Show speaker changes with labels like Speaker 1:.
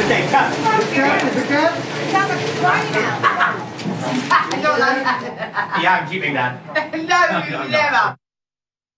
Speaker 1: เด็กอะ
Speaker 2: Sounds like it's right now. I don't like that.
Speaker 1: Yeah, I'm keeping that.
Speaker 2: No, never.